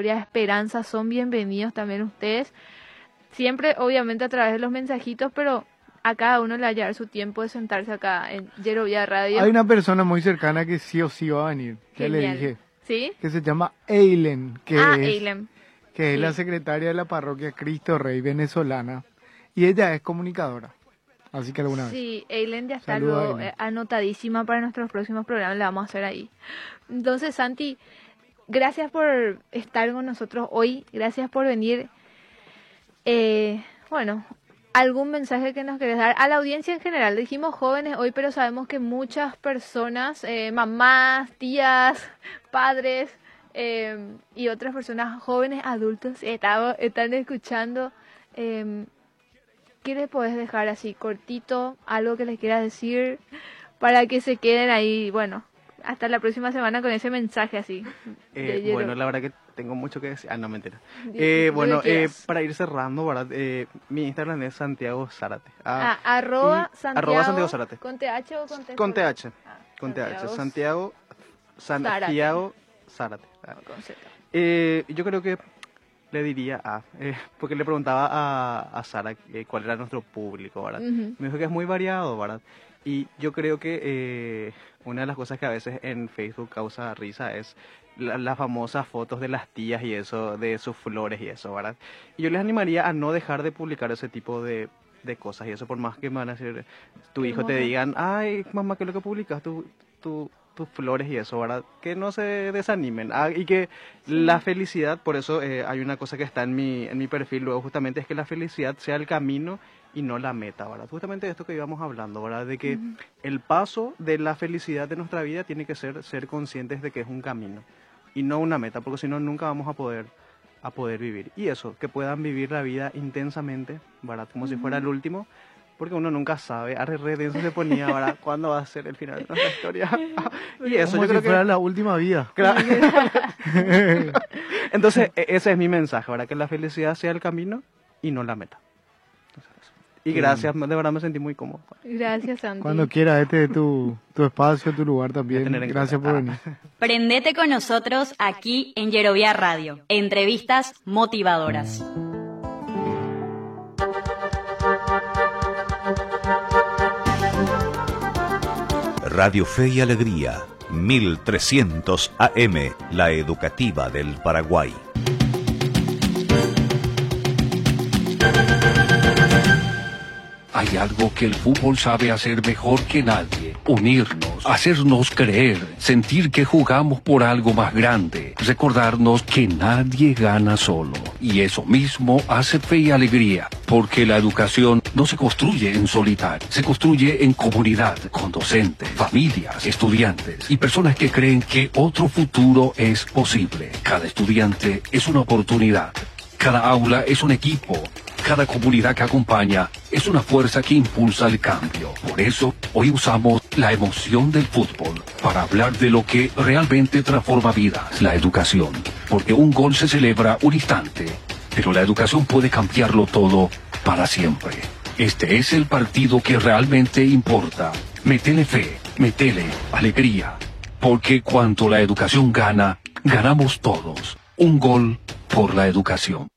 historias de esperanza, son bienvenidos también ustedes. Siempre, obviamente, a través de los mensajitos, pero a cada uno le va a llevar su tiempo de sentarse acá en Yerovia Radio. Hay una persona muy cercana que sí o sí va a venir. Ya le dije. ¿Sí? Que se llama Eilen, Eilen. Que es la secretaria de la parroquia Cristo Rey venezolana. Y ella es comunicadora. Así que alguna vez. Sí, Eilen ya está luego, anotadísima para nuestros próximos programas. La vamos a hacer ahí. Entonces, Santi, gracias por estar con nosotros hoy. Gracias por venir. Bueno, ¿algún mensaje que nos querés dar a la audiencia en general? Dijimos jóvenes hoy, pero sabemos que muchas personas, mamás, tías, padres y otras personas jóvenes, adultos, están escuchando. ¿Qué les podés dejar así, cortito, algo que les quieras decir para que se queden ahí, bueno, hasta la próxima semana con ese mensaje así? Bueno, la verdad que tengo mucho que decir. No, mentira. Para ir cerrando, ¿verdad? Mi Instagram es Santiago Zárate. Arroba Santiago Zárate. ¿Con TH o con T? Con TH. Con TH. Santiago Zárate. Con Z. Yo creo que le diría porque le preguntaba a Sara cuál era nuestro público, ¿verdad? Uh-huh. Me dijo que es muy variado, ¿verdad? Y yo creo que una de las cosas que a veces en Facebook causa risa es las famosas fotos de las tías y eso, de sus flores y eso, ¿verdad? Y yo les animaría a no dejar de publicar ese tipo de cosas y eso, por más que me van a decir, tu hijo te digan, ay, mamá, ¿qué es lo que publicas? Tus flores y eso, ¿verdad? Que no se desanimen y que la felicidad, por eso hay una cosa que está en mi perfil luego justamente, es que la felicidad sea el camino y no la meta, ¿verdad? Justamente esto que íbamos hablando, ¿verdad? De que el paso de la felicidad de nuestra vida tiene que ser conscientes de que es un camino y no una meta, porque si no nunca vamos a poder vivir. Y eso, que puedan vivir la vida intensamente, ¿verdad? Como si fuera el último, porque uno nunca sabe, denso se ponía, ¿verdad? ¿Cuándo va a ser el final de nuestra historia? Y eso, como yo creo si fuera que la última vida. Claro. Entonces, ese es mi mensaje, ¿verdad? Que la felicidad sea el camino y no la meta. Y gracias, de verdad me sentí muy cómodo. Gracias, Santi. Cuando quieras, este es tu espacio, tu lugar también. Gracias por venir. Prendete con nosotros aquí en Yerovia Radio. Entrevistas motivadoras. Radio Fe y Alegría, 1300 AM, la educativa del Paraguay. Hay algo que el fútbol sabe hacer mejor que nadie: unirnos, hacernos creer, sentir que jugamos por algo más grande, recordarnos que nadie gana solo. Y eso mismo hace Fe y Alegría, porque la educación no se construye en solitario, se construye en comunidad, con docentes, familias, estudiantes y personas que creen que otro futuro es posible. Cada estudiante es una oportunidad, cada aula es un equipo. Cada comunidad que acompaña es una fuerza que impulsa el cambio. Por eso, hoy usamos la emoción del fútbol para hablar de lo que realmente transforma vidas, la educación. Porque un gol se celebra un instante, pero la educación puede cambiarlo todo para siempre. Este es el partido que realmente importa. Métele fe, métele alegría. Porque cuando la educación gana, ganamos todos. Un gol por la educación.